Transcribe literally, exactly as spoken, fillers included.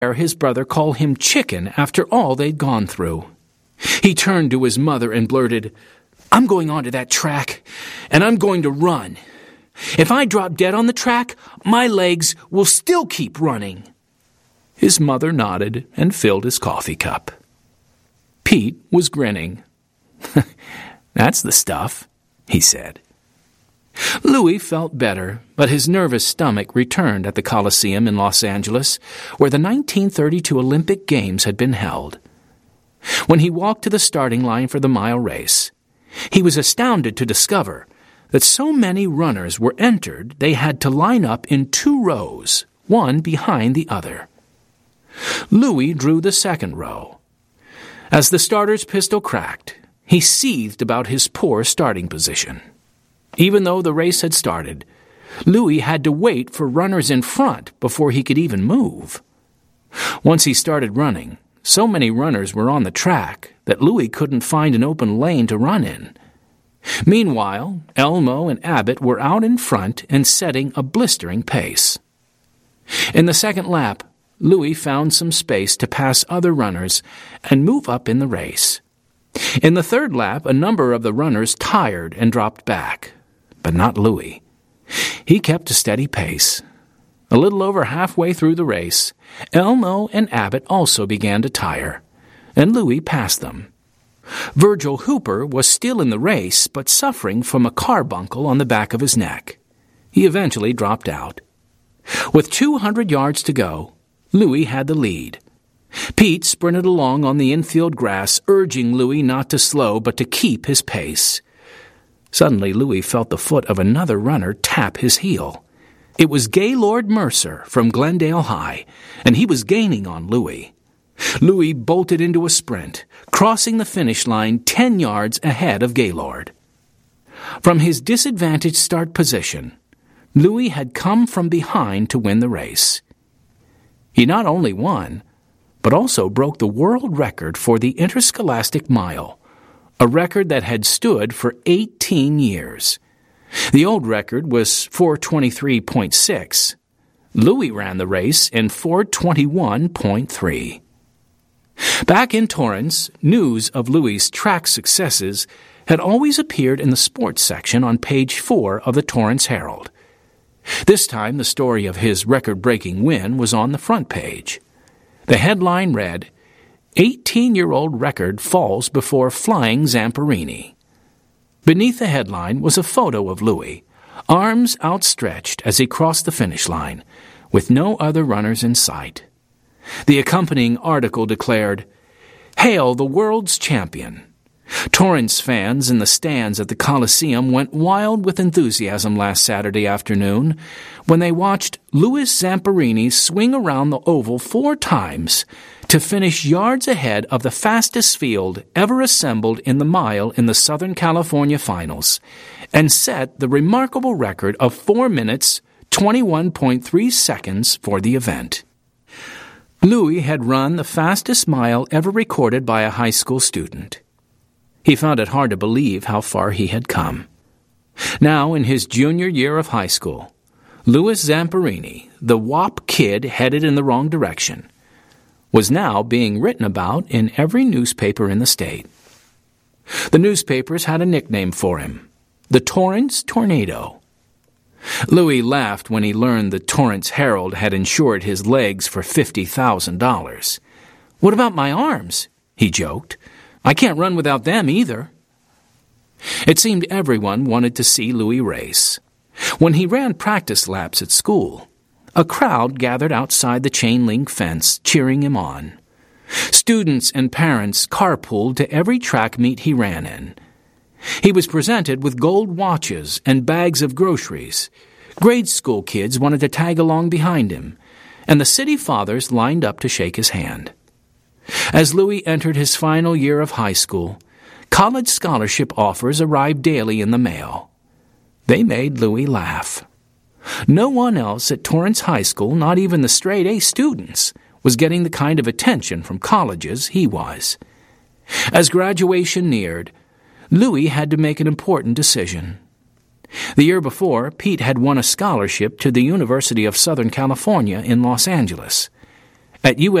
his brother call him chicken after all they'd gone through. He turned to his mother and blurted, "I'm going onto that track, and I'm going to run. If I drop dead on the track, my legs will still keep running." His mother nodded and filled his coffee cup. Pete was grinning. "That's the stuff," he said. Louis felt better, but his nervous stomach returned at the Coliseum in Los Angeles, where the nineteen thirty-two Olympic Games had been held. When he walked to the starting line for the mile race, he was astounded to discover that so many runners were entered they had to line up in two rows, one behind the other. Louis drew the second row. As the starter's pistol cracked, he seethed about his poor starting position. Even though the race had started, Louis had to wait for runners in front before he could even move. Once he started running, so many runners were on the track that Louis couldn't find an open lane to run in. Meanwhile, Elmo and Abbott were out in front and setting a blistering pace. In the second lap, Louis found some space to pass other runners and move up in the race. In the third lap, a number of the runners tired and dropped back, but not Louis. He kept a steady pace. A little over halfway through the race, Elmo and Abbott also began to tire, and Louis passed them. Virgil Hooper was still in the race, but suffering from a carbuncle on the back of his neck. He eventually dropped out. With two hundred yards to go, Louis had the lead. Pete sprinted along on the infield grass, urging Louis not to slow but to keep his pace. Suddenly, Louis felt the foot of another runner tap his heel. It was Gaylord Mercer from Glendale High, and he was gaining on Louis. Louis bolted into a sprint, crossing the finish line ten yards ahead of Gaylord. From his disadvantaged start position, Louis had come from behind to win the race. He not only won, but also broke the world record for the interscholastic mile, a record that had stood for eighteen years. The old record was four twenty-three point six. Louis ran the race in four twenty-one point three. Back in Torrance, news of Louis's track successes had always appeared in the sports section on page four of the Torrance Herald. This time, the story of his record-breaking win was on the front page. The headline read, eighteen-year-old record falls before flying Zamperini. Beneath the headline was a photo of Louis, arms outstretched as he crossed the finish line, with no other runners in sight. The accompanying article declared, "Hail the world's champion." Torrance fans in the stands at the Coliseum went wild with enthusiasm last Saturday afternoon when they watched Louis Zamperini swing around the oval four times to finish yards ahead of the fastest field ever assembled in the mile in the Southern California Finals and set the remarkable record of four minutes, twenty-one point three seconds for the event. Louis had run the fastest mile ever recorded by a high school student. He found it hard to believe how far he had come. Now, in his junior year of high school, Louis Zamperini, the W A P kid headed in the wrong direction, was now being written about in every newspaper in the state. The newspapers had a nickname for him, the Torrance Tornado. Louis laughed when he learned the Torrance Herald had insured his legs for fifty thousand dollars. "What about my arms?" he joked. "I can't run without them either." It seemed everyone wanted to see Louis race. When he ran practice laps at school, a crowd gathered outside the chain-link fence cheering him on. Students and parents carpooled to every track meet he ran in. He was presented with gold watches and bags of groceries. Grade school kids wanted to tag along behind him, and the city fathers lined up to shake his hand. As Louis entered his final year of high school, college scholarship offers arrived daily in the mail. They made Louis laugh. No one else at Torrance High School, not even the straight-A students, was getting the kind of attention from colleges he was. As graduation neared, Louis had to make an important decision. The year before, Pete had won a scholarship to the University of Southern California in Los Angeles. At U